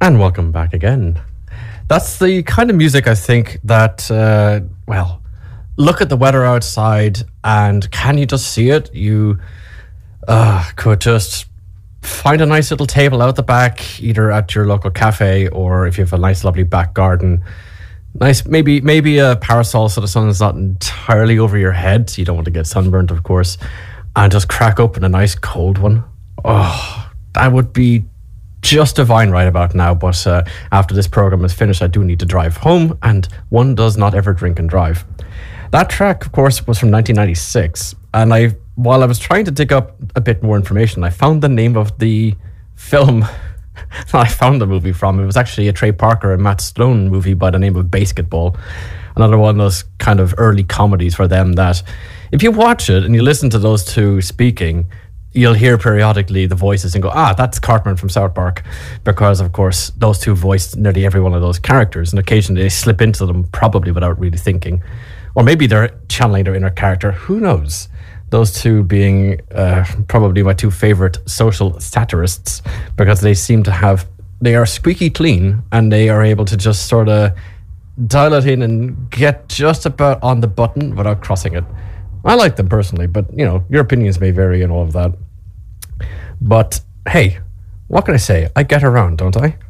And welcome back again. That's the kind of music I think that, look at the weather outside and can you just see it? You could just find a nice little table out the back, either at your local cafe or if you have a nice, lovely back garden. Nice, maybe a parasol so the sun is not entirely over your head. So you don't want to get sunburnt, of course. And just crack open a nice cold one. Oh, that would be just divine right about now. But after this program is finished, I do need to drive home, and one does not ever drink and drive. That track, of course, was from 1996. And while I was trying to dig up a bit more information, I found the name of the film I found the movie from. It was actually a Trey Parker and Matt Stone movie by the name of Basketball. Another one of those kind of early comedies for them that if you watch it and you listen to those two speaking, you'll hear periodically the voices and go, that's Cartman from South Park, because of course those two voiced nearly every one of those characters, and occasionally they slip into them probably without really thinking, or maybe they're channeling their inner character, who knows. Those two being probably my two favorite social satirists, because they are squeaky clean and they are able to just sort of dial it in and get just about on the button without crossing it. I like them personally, but your opinions may vary and all of that. But hey, what can I say? I get around, don't I?